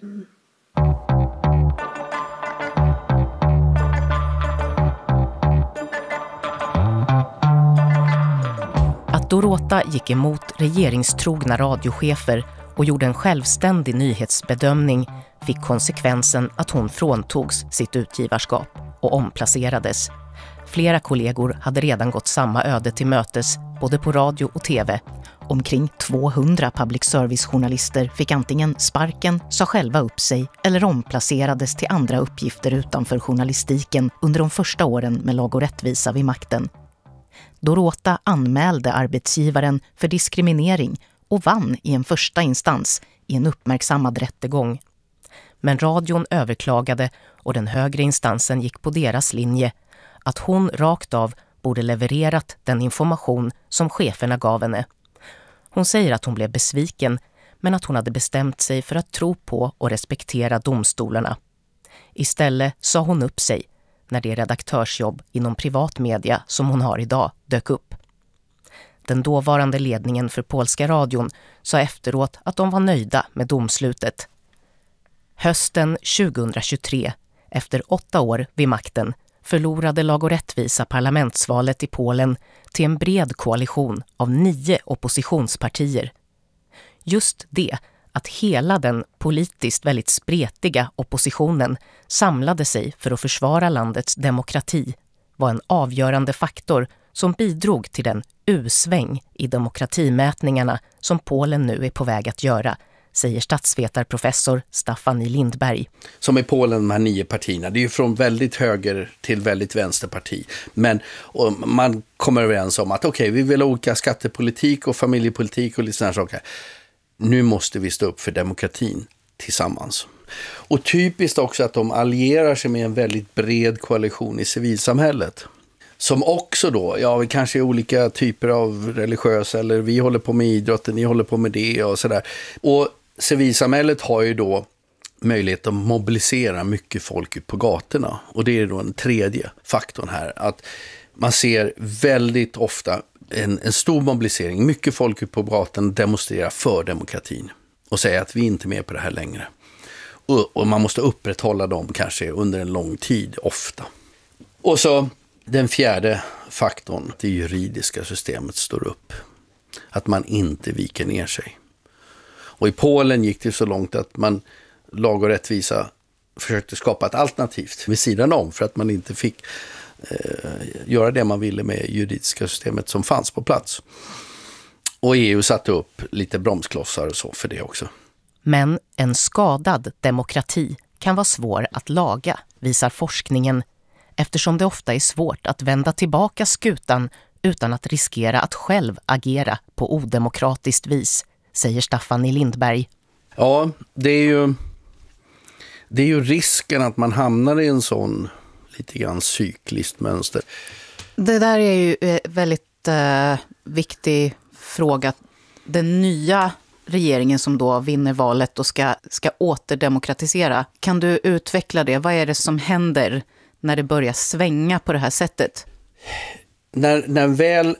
Att Dorota gick emot regeringstrogna radiochefer och gjorde en självständig nyhetsbedömning fick konsekvensen att hon fråntogs sitt utgivarskap och omplacerades. Flera kollegor hade redan gått samma öde till mötes, både på radio och tv, Omkring tvåhundra public service-journalister fick antingen sparken, sa själva upp sig eller omplacerades till andra uppgifter utanför journalistiken under de första åren med Lag och rättvisa vid makten. Dorota anmälde arbetsgivaren för diskriminering och vann i en första instans i en uppmärksammad rättegång. Men radion överklagade och den högre instansen gick på deras linje att hon rakt av borde levererat den information som cheferna gav henne. Hon säger att hon blev besviken men att hon hade bestämt sig för att tro på och respektera domstolarna. Istället sa hon upp sig när det redaktörsjobb inom privat media som hon har idag dök upp. Den dåvarande ledningen för polska radion sa efteråt att de var nöjda med domslutet. Hösten tjugohundratjugotre, efter åtta år vid makten, förlorade Lag och rättvisa parlamentsvalet i Polen till en bred koalition av nio oppositionspartier. Just det att hela den politiskt väldigt spretiga oppositionen samlade sig för att försvara landets demokrati var en avgörande faktor som bidrog till den U-sväng i demokratimätningarna som Polen nu är på väg att göra, säger statsvetarprofessor Staffan I. Lindberg. Som i Polen, de här nio partierna, det är ju från väldigt höger till väldigt vänsterparti. Men och man kommer överens om att okej, okay, vi vill ha olika skattepolitik och familjepolitik och lite sådana saker. Nu måste vi stå upp för demokratin tillsammans. Och typiskt också att de allierar sig med en väldigt bred koalition i civilsamhället. Som också då, ja vi kanske är olika typer av religiösa eller vi håller på med idrotten, ni håller på med det och sådär. Och civilsamhället har ju då möjlighet att mobilisera mycket folk ut på gatorna. Och det är då den tredje faktorn här. Att man ser väldigt ofta en, en stor mobilisering, mycket folk ut på gatan demonstrerar för demokratin. Och säger att vi inte är med på det här längre. Och, och man måste upprätthålla dem kanske under en lång tid, ofta. Och så den fjärde faktorn, det juridiska systemet står upp. Att man inte viker ner sig. Och i Polen gick det så långt att man, Lag och rättvisa, försökte skapa ett alternativt vid sidan om för att man inte fick eh, göra det man ville med juridiska systemet som fanns på plats. Och E U satte upp lite bromsklossar och så för det också. Men en skadad demokrati kan vara svår att laga, visar forskningen, eftersom det ofta är svårt att vända tillbaka skutan utan att riskera att själv agera på odemokratiskt vis, säger Staffan I. Lindberg. Ja, det är ju, det är ju risken att man hamnar i en sån lite grann cykliskt mönster. Det där är ju en väldigt eh, viktig fråga. Den nya regeringen som då vinner valet och ska, ska återdemokratisera. Kan du utveckla det? Vad är det som händer när det börjar svänga på det här sättet? När, när väl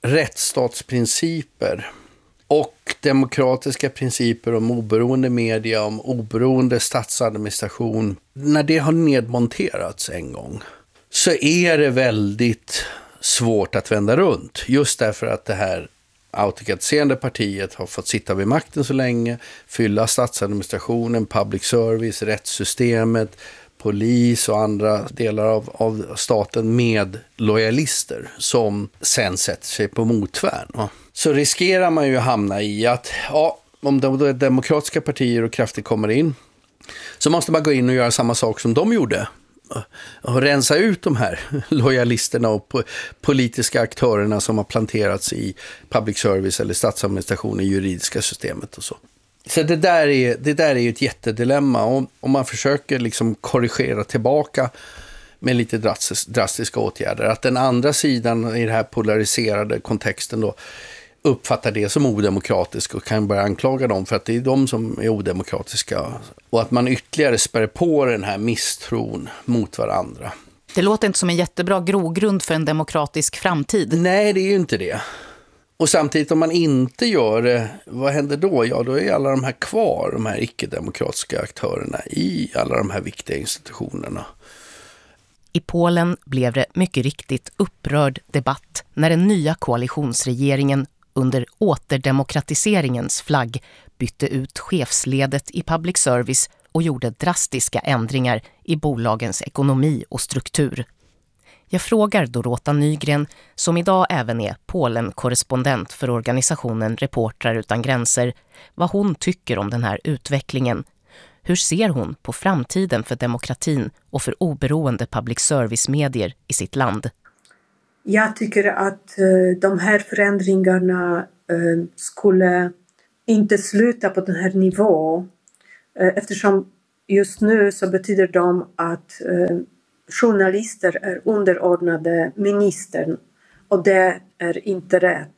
rättsstatsprinciper och demokratiska principer om oberoende media, om oberoende statsadministration, när det har nedmonterats en gång så är det väldigt svårt att vända runt. Just därför att det här autokratiserande partiet har fått sitta vid makten så länge, fylla statsadministrationen, public service, rättssystemet, polis och andra delar av, av staten med lojalister som sen sätter sig på motvärn. Va? Så riskerar man ju hamna i att ja, om de demokratiska partier och krafter kommer in så måste man gå in och göra samma sak som de gjorde. Och rensa ut de här lojalisterna och politiska aktörerna som har planterats i public service eller statsadministration i juridiska systemet och så. Så det där är, det där är ju ett jättedilemma. Om, om man försöker liksom korrigera tillbaka med lite drastis, drastiska åtgärder. Att den andra sidan i den här polariserade kontexten då uppfattar det som odemokratiskt och kan börja anklaga dem för att det är de som är odemokratiska. Och att man ytterligare spär på den här misstron mot varandra. Det låter inte som en jättebra grogrund för en demokratisk framtid. Nej, det är ju inte det. Och samtidigt om man inte gör det, vad händer då? Ja, då är alla de här kvar, de här icke-demokratiska aktörerna i alla de här viktiga institutionerna. I Polen blev det mycket riktigt upprörd debatt när den nya koalitionsregeringen under återdemokratiseringens flagg bytte ut chefsledet i public service och gjorde drastiska ändringar i bolagens ekonomi och struktur. Jag frågar Dorota Nygren, som idag även är Polen-korrespondent för organisationen Reportrar utan gränser, vad hon tycker om den här utvecklingen. Hur ser hon på framtiden för demokratin och för oberoende public service-medier i sitt land? Jag tycker att uh, de här förändringarna uh, skulle inte sluta på den här nivån. Uh, eftersom just nu så betyder de att uh, journalister är underordnade ministern, och det är inte rätt.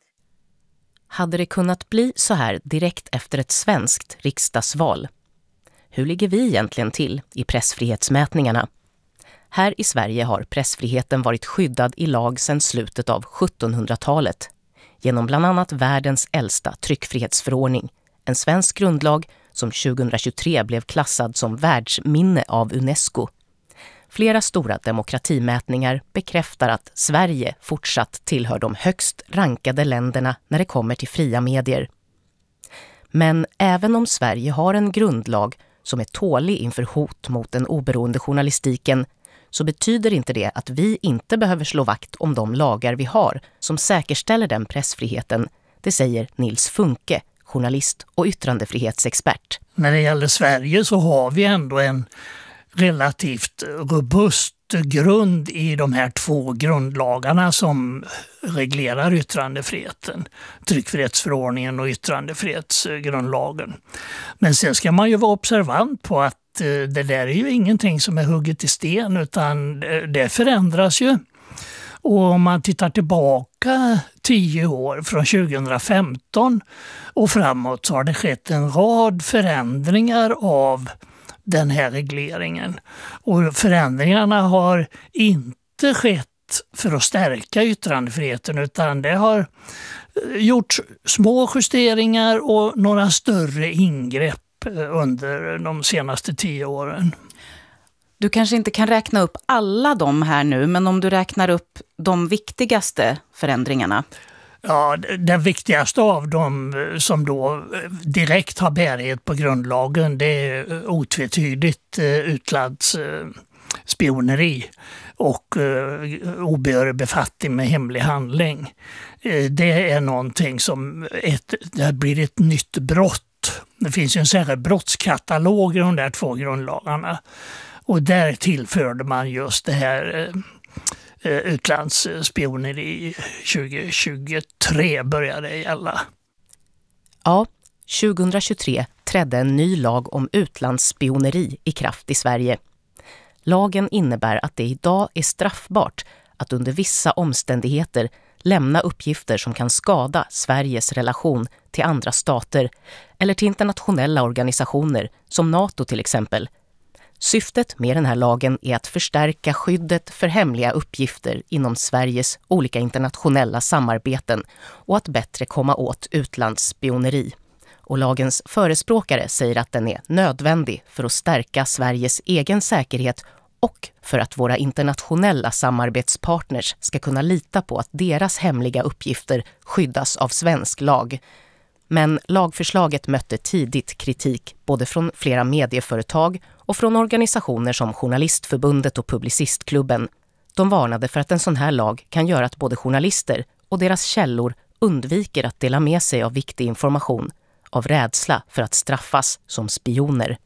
Hade det kunnat bli så här direkt efter ett svenskt riksdagsval? Hur ligger vi egentligen till i pressfrihetsmätningarna? Här i Sverige har pressfriheten varit skyddad i lag sedan slutet av sjuttonhundratalet genom bland annat världens äldsta tryckfrihetsförordning, en svensk grundlag som tjugohundratjugotre blev klassad som världsminne av UNESCO. Flera stora demokratimätningar bekräftar att Sverige fortsatt tillhör de högst rankade länderna när det kommer till fria medier. Men även om Sverige har en grundlag som är tålig inför hot mot den oberoende journalistiken, så betyder inte det att vi inte behöver slå vakt om de lagar vi har som säkerställer den pressfriheten. Det säger Nils Funke, journalist och yttrandefrihetsexpert. När det gäller Sverige så har vi ändå en relativt robust grund i de här två grundlagarna som reglerar yttrandefriheten. Tryckfrihetsförordningen och yttrandefrihetsgrundlagen. Men sen ska man ju vara observant på att det där är ju ingenting som är hugget i sten, utan det förändras ju. Och om man tittar tillbaka tio år från tjugohundrafemton och framåt, så har det skett en rad förändringar av den här regleringen. Och förändringarna har inte skett för att stärka yttrandefriheten, utan det har gjorts små justeringar och några större ingrepp under de senaste tio åren. Du kanske inte kan räkna upp alla de här nu, men om du räknar upp de viktigaste förändringarna. Ja, den viktigaste av dem som då direkt har bärighet på grundlagen, det är otvetydigt utlandsspioneri och obehörig befattning med hemlig handling. Det är någonting som ett, det blir ett nytt brott. Det finns ju en särskild brottskatalog i de där två grundlagarna. Och där tillförde man just det här eh, utlandsspioneri tjugohundratjugotre började gälla. Ja, tjugohundratjugotre trädde en ny lag om utlandsspioneri i kraft i Sverige. Lagen innebär att det idag är straffbart att under vissa omständigheter lämna uppgifter som kan skada Sveriges relation till andra stater eller till internationella organisationer som NATO till exempel. Syftet med den här lagen är att förstärka skyddet för hemliga uppgifter inom Sveriges olika internationella samarbeten och att bättre komma åt utlandsspioneri. Och lagens förespråkare säger att den är nödvändig för att stärka Sveriges egen säkerhet och för att våra internationella samarbetspartners ska kunna lita på att deras hemliga uppgifter skyddas av svensk lag. Men lagförslaget mötte tidigt kritik både från flera medieföretag och från organisationer som Journalistförbundet och Publicistklubben. De varnade för att en sån här lag kan göra att både journalister och deras källor undviker att dela med sig av viktig information av rädsla för att straffas som spioner.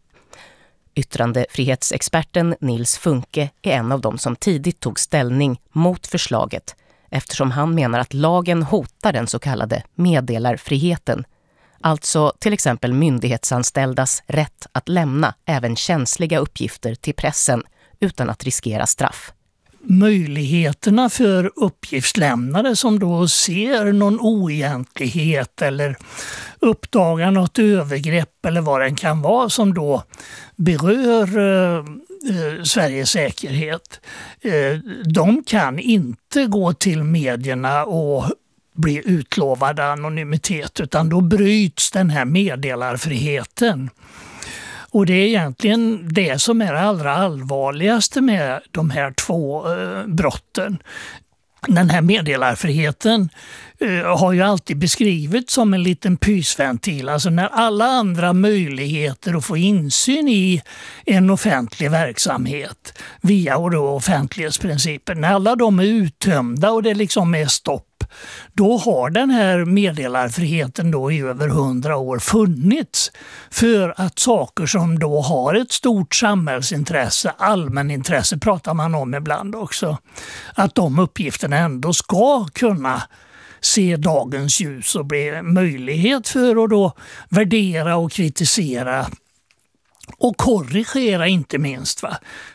Yttrandefrihetsexperten Nils Funke är en av dem som tidigt tog ställning mot förslaget eftersom han menar att lagen hotar den så kallade meddelarfriheten. Alltså till exempel myndighetsanställdas rätt att lämna även känsliga uppgifter till pressen utan att riskera straff. Möjligheterna för uppgiftslämnare som då ser någon oegentlighet eller uppdagar något övergrepp eller vad det kan vara som då berör eh, Sveriges säkerhet. Eh, de kan inte gå till medierna och bli utlovade anonymitet, utan då bryts den här meddelarfriheten. Och det är egentligen det som är det allra allvarligaste med de här två eh, brotten. Den här meddelarfriheten eh, har ju alltid beskrivits som en liten pysventil. Alltså när alla andra möjligheter att få insyn i en offentlig verksamhet via och då offentlighetsprincipen, när alla de är uttömda och det liksom är stopp, då har den här meddelarfriheten då i över hundra år funnits för att saker som då har ett stort samhällsintresse, allmänintresse pratar man om ibland också, att de uppgifterna ändå ska kunna se dagens ljus och bli möjlighet för att då värdera och kritisera och korrigera inte minst. Va?